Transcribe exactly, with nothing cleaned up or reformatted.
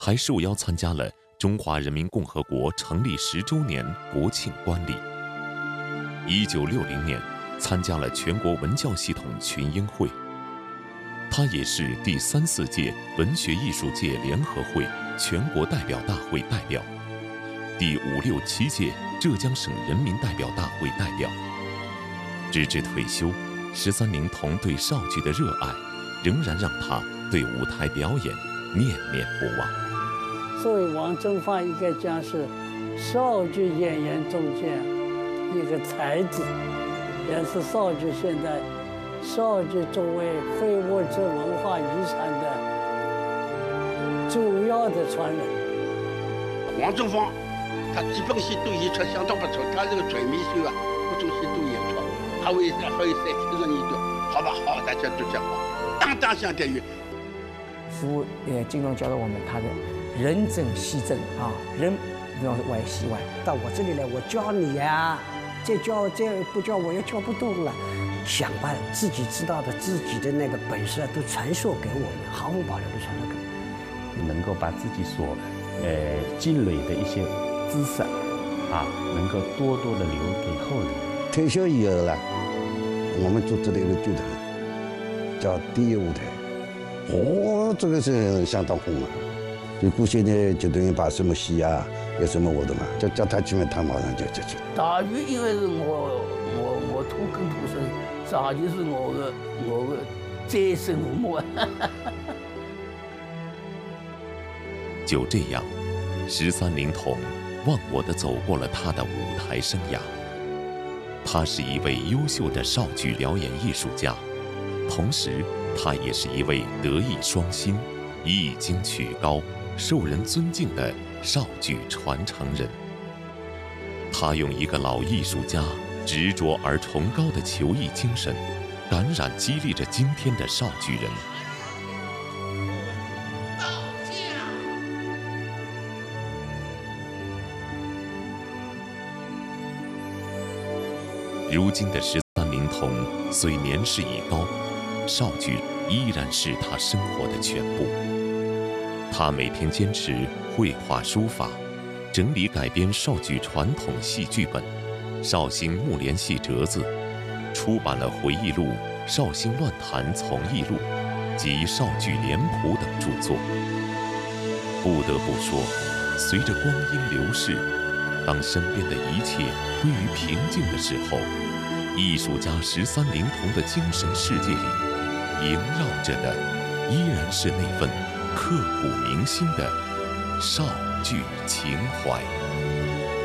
还受邀参加了中华人民共和国成立十周年国庆观礼。一九六零年，参加了全国文教系统群英会。他也是第三四届文学艺术界联合会全国代表大会代表，第五六七届浙江省人民代表大会代表。直至退休，十三龄童对少剧的热爱，仍然让他对舞台表演念念不忘。 所以王正芳应该讲是少剧演员中间一个才子，也是少剧现在少剧作为非物质文化遗产的主要的传人。 王正芳，他基本戏都演出相当不错，他这个全面秀啊，各种戏都演出，还会还会三天十年的，好吧，好，大家都讲话，当当相对于。 父也经常教导我们他的人正戏正啊，人不要外戏外。 到我这里来，我教你呀、啊，再教再不教我也教不动了。想把自己知道的、自己的那个本事啊，都传授给我们，毫无保留的传授给我们。 能够把自己所呃积累的一些知识啊，能够多多的留给后人。 退休以后了，我们组织了一个剧团，叫第一舞台。哦，这个是相当红啊！就过些年就等于把什么戏啊，有什么活动啊，就叫他去嘛，他马上就就去。 大剧因为是我我我土根土生，大剧是我的我的再生父母。 就这样，十三龄童忘我地走过了他的舞台生涯。他是一位优秀的少剧表演艺术家，同时他也是一位德艺双馨、艺精曲高、受人尊敬的少剧传承人。他用一个老艺术家执着而崇高的求艺精神，感染激励着今天的少剧人。如今的十三龄童虽年事已高，少剧依然是他生活的全部。他每天坚持绘画书法，整理改编少剧传统戏剧本《绍兴木莲戏折子》，出版了回忆录《绍兴乱弹从艺录》及《少剧脸谱》等著作。不得不说，随着光阴流逝，当身边的一切归于平静的时候，艺术家十三龄童的精神世界里，萦绕着的依然是那份刻骨铭心的少剧情怀。